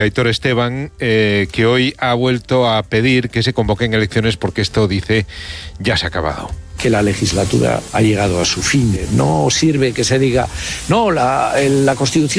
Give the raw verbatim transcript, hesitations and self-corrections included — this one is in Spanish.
Aitor Esteban, eh, que hoy ha vuelto a pedir que se convoquen elecciones porque esto, dice, ya se ha acabado. Que la legislatura ha llegado a su fin. No sirve que se diga, no, la, la Constitución